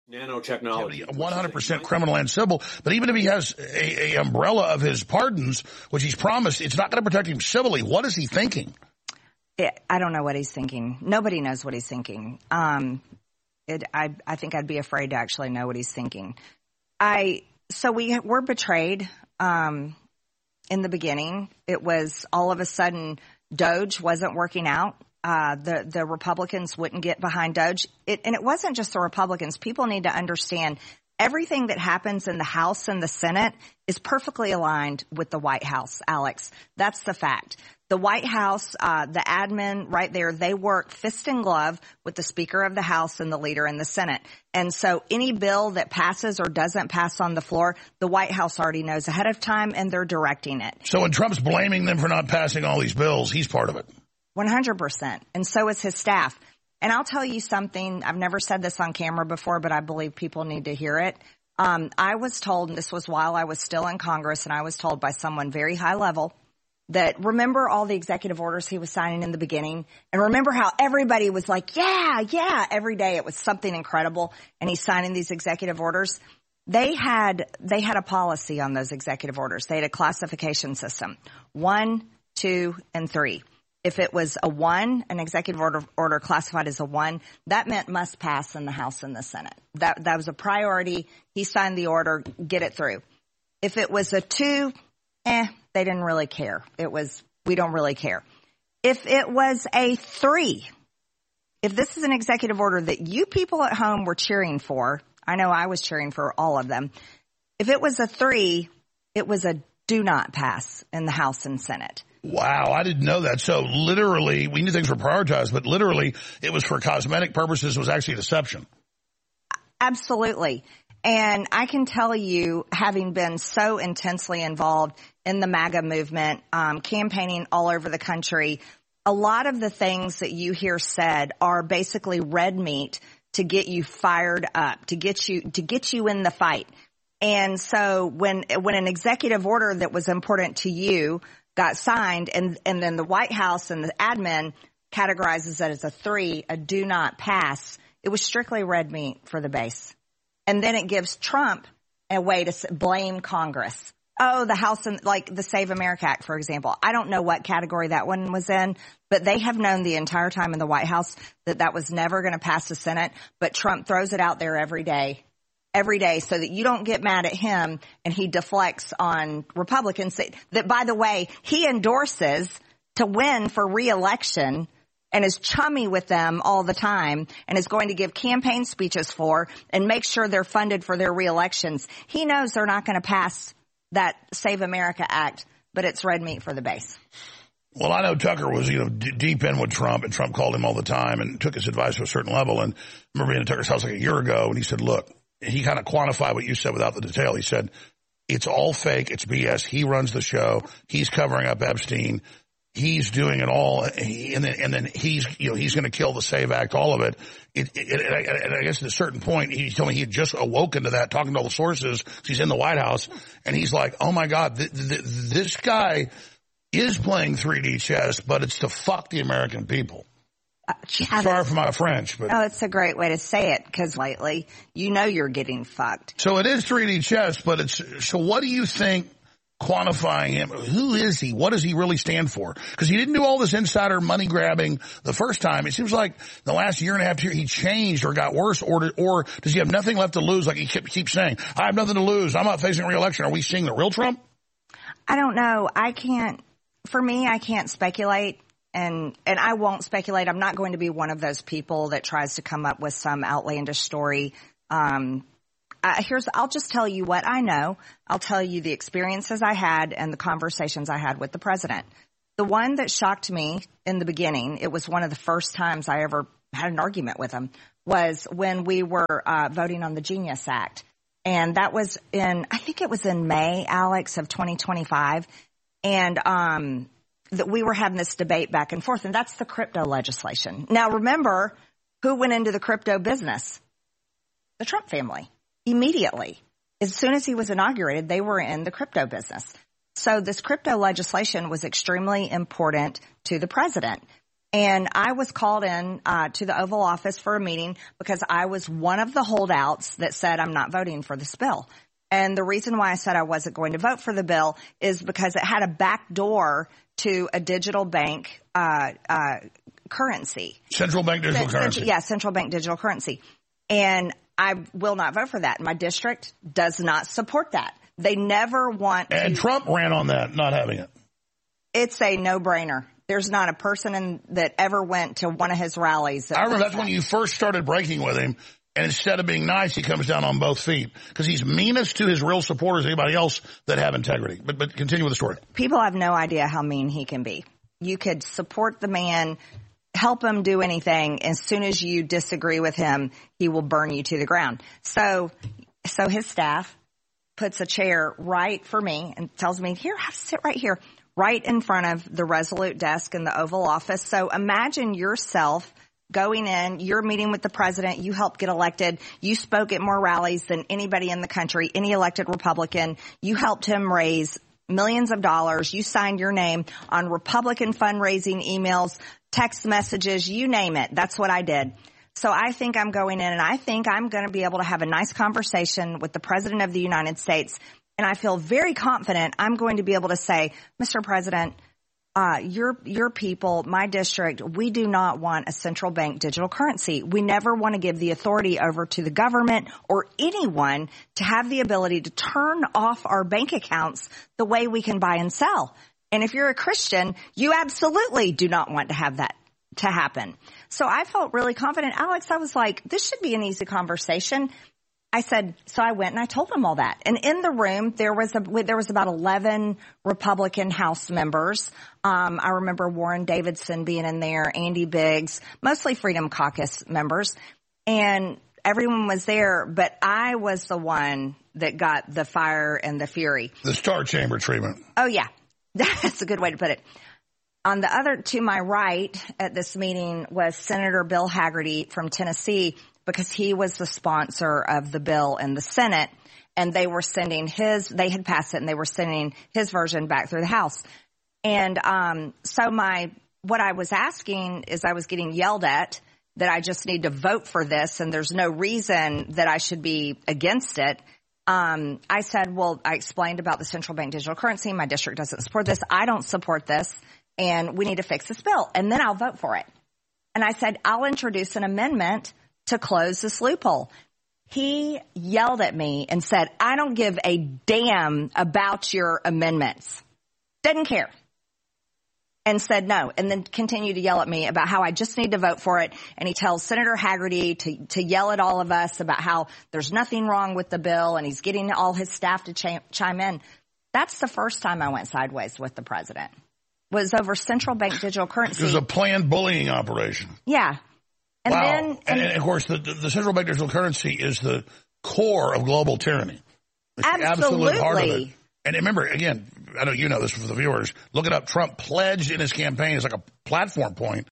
Nanotechnology. 100% criminal and civil. But even if he has a umbrella of his pardons, which he's promised, it's not going to protect him civilly. What is he thinking? I don't know what he's thinking. Nobody knows what he's thinking. I think I'd be afraid to actually know what he's thinking. So we were betrayed in the beginning. It was all of a sudden DOJ wasn't working out. The Republicans wouldn't get behind DOJ. And it wasn't just the Republicans. People need to understand everything that happens in the House and the Senate is perfectly aligned with the White House, Alex. That's the fact. The White House, the admin right there, they work fist and glove with the Speaker of the House and the leader in the Senate. And so any bill that passes or doesn't pass on the floor, the White House already knows ahead of time, and they're directing it. So when Trump's blaming them for not passing all these bills, he's part of it. 100%. And so is his staff. And I'll tell you something. I've never said this on camera before, but I believe people need to hear it. I was told, and this was while I was still in Congress, and I was told by someone very high level that remember all the executive orders he was signing in the beginning, and remember how everybody was like, yeah, every day it was something incredible, and he's signing these executive orders. They had a policy on those executive orders. They had a classification system, 1, 2, and 3. If it was a 1, an executive order classified as a 1, that meant must pass in the House and the Senate. That was a priority. He signed the order, get it through. If it was a 2, they didn't really care. It was, we don't really care. If it was a 3, if this is an executive order that you people at home were cheering for, I know I was cheering for all of them. If it was a 3, it was a do not pass in the House and Senate. Wow, I didn't know that. So literally, we knew things were prioritized, but literally it was for cosmetic purposes. It was actually a deception. Absolutely. And I can tell you, having been so intensely involved in the MAGA movement, campaigning all over the country, a lot of the things that you hear said are basically red meat to get you fired up, to get you in the fight. And so when an executive order that was important to you got signed, and then the White House and the admin categorizes that as a 3, a do not pass, it was strictly red meat for the base. And then it gives Trump a way to blame Congress. Oh, the House, and like the Save America Act, for example. I don't know what category that one was in, but they have known the entire time in the White House that was never going to pass the Senate. But Trump throws it out there every day, so that you don't get mad at him, and he deflects on Republicans that, by the way, he endorses to win for re-election and is chummy with them all the time and is going to give campaign speeches for and make sure they're funded for their re-elections. He knows they're not going to pass that Save America Act, but it's red meat for the base. Well, I know Tucker was, deep in with Trump, and Trump called him all the time and took his advice to a certain level. And I remember being at Tucker's house like a year ago, and he said, look, he kind of quantified what you said without the detail. He said, it's all fake. It's BS. He runs the show. He's covering up Epstein. He's doing it all. And then he's going to kill the SAVE Act, all of it. And I guess at a certain point, he told me he had just awoken to that, talking to all the sources. He's in the White House, and he's like, oh my God, this guy is playing 3D chess, but it's to fuck the American people. Sorry for my French, but it's a great way to say it, because lately, you're getting fucked. So it is 3D chess, but so what do you think, quantifying him? Who is he? What does he really stand for? Because he didn't do all this insider money grabbing the first time. It seems like the last year and a half, he changed or got worse, or does he have nothing left to lose? Like he keeps saying, I have nothing to lose. I'm not facing re-election. Are we seeing the real Trump? I don't know. I can't speculate. And I won't speculate. I'm not going to be one of those people that tries to come up with some outlandish story. I'll just tell you what I know. I'll tell you the experiences I had and the conversations I had with the president. The one that shocked me in the beginning, it was one of the first times I ever had an argument with him, was when we were voting on the Genius Act. And that was I think it was in May, Alex, of 2025. And that we were having this debate back and forth, and that's the crypto legislation. Now, remember who went into the crypto business? The Trump family. Immediately. As soon as he was inaugurated, they were in the crypto business. So this crypto legislation was extremely important to the president. And I was called in to the Oval Office for a meeting because I was one of the holdouts that said I'm not voting for this bill. And the reason why I said I wasn't going to vote for the bill is because it had a back door to a digital bank currency. Central bank digital currency. Yeah, central bank digital currency. And I will not vote for that. My district does not support that. They never want And Trump ran on that, not having it. It's a no-brainer. There's not a person that ever went to one of his rallies. I remember that's when you first started breaking with him, and instead of being nice, he comes down on both feet because he's meanest to his real supporters than anybody else that have integrity. But continue with the story. People have no idea how mean he can be. You could support the man, help him do anything. As soon as you disagree with him, he will burn you to the ground. So his staff puts a chair right for me and tells me, here, have to sit right here, right in front of the Resolute desk in the Oval Office. So imagine yourself going in, you're meeting with the president, you helped get elected, you spoke at more rallies than anybody in the country, any elected Republican, you helped him raise millions of dollars, you signed your name on Republican fundraising emails, text messages, you name it. That's what I did. So I think I'm going in and I think I'm going to be able to have a nice conversation with the President of the United States. And I feel very confident I'm going to be able to say, Mr. President, your people, my district, we do not want a central bank digital currency. We never want to give the authority over to the government or anyone to have the ability to turn off our bank accounts the way we can buy and sell. And if you're a Christian, you absolutely do not want to have that to happen. So I felt really confident. Alex, I was like, this should be an easy conversation. I said, so I went and I told them all that. And in the room, there was about 11 Republican House members. I remember Warren Davidson being in there, Andy Biggs, mostly Freedom Caucus members. And everyone was there, but I was the one that got the fire and the fury. The Star Chamber treatment. Oh, yeah. That's a good way to put it. On the other, to my right at this meeting was Senator Bill Hagerty from Tennessee, because he was the sponsor of the bill in the Senate, and they were sending they had passed it and they were sending his version back through the House. And what I was asking is I was getting yelled at that I just need to vote for this and there's no reason that I should be against it. I said, well, I explained about the central bank digital currency. My district doesn't support this. I don't support this, and we need to fix this bill, and then I'll vote for it. And I said, I'll introduce an amendment to close this loophole. He yelled at me and said, I don't give a damn about your amendments. Didn't care. And said no. And then continued to yell at me about how I just need to vote for it. And he tells Senator Hagerty to yell at all of us about how there's nothing wrong with the bill, and he's getting all his staff to chime in. That's the first time I went sideways with the president. Was over central bank digital currency. It was a planned bullying operation. Yeah. And wow. then, and of course, the central bank digital currency is the core of global tyranny. It's absolutely. the absolute heart of it. And remember, again, I know you know this for the viewers, look it up. Trump pledged in his campaign as like a platform point